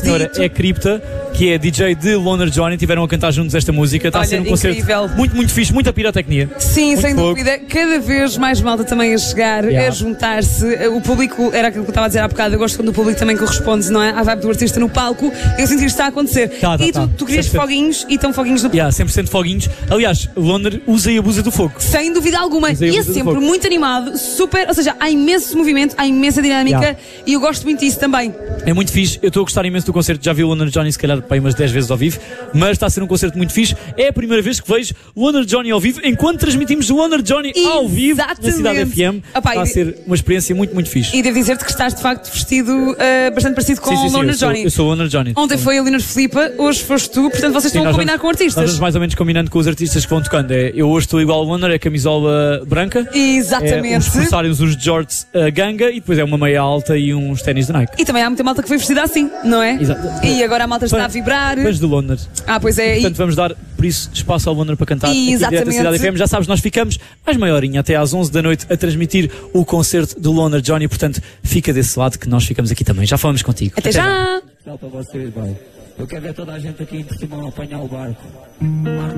senhora é Cripta, que é DJ de Loner Johnny, tiveram a cantar juntos esta música. Está a ser um concerto muito, muito fixe, muita pirotecnia. Sim, muito sem fogo. dúvida. Cada vez mais malta também a chegar, a juntar-se. O público, era aquilo que eu estava a dizer há bocado, eu gosto quando o público também corresponde, não é? À vibe do artista no palco. Eu sinto que isto está a acontecer. E tu querias foguinhos e estão foguinhos no palco. 100% foguinhos. Aliás, Loner usa e abusa do fogo. Sem dúvida alguma. E é sempre muito animado, super, ou seja, há imenso movimento, há imensa dinâmica e eu gosto muito disso também. É muito fixe, eu estou a gostar imenso do concerto. Já vi o Loner Johnny se calhar para aí umas 10 vezes ao vivo, mas está a ser um concerto muito fixe. É a primeira vez que vejo Loner Johnny ao vivo, enquanto transmitimos o Loner Johnny ao vivo na Cidade FM. Está a ser uma experiência muito, muito fixe. E devo dizer-te que estás de facto vestido bastante parecido com o Loner Johnny. Eu sou o Loner Johnny. Ontem foi a Leonor Filipa, hoje foste tu, portanto vocês estão a combinar com artistas. Nós vamos mais ou menos combinando com os artistas que vão tocando. Eu hoje estou igual ao Loner, é camisola branca. Exatamente. Os corsários, os jorts ganga, e depois é uma meia alta e uns ténis de Nike. E também há muita malta que foi vestida assim, não é? Exato. E agora a malta está a vibrar. Depois do Loner. Pois é. Portanto, vamos dar, por isso, espaço ao Loner para cantar. Exatamente. Aqui Cidade FM. Já sabes, nós ficamos mais meia horinha, até às 11 da noite, a transmitir o concerto do Loner Johnny. Portanto, fica desse lado que nós ficamos aqui também. Já falamos contigo. Até já! Para vocês, vai. Eu quero ver toda a gente aqui em Portimão apanhar o barco.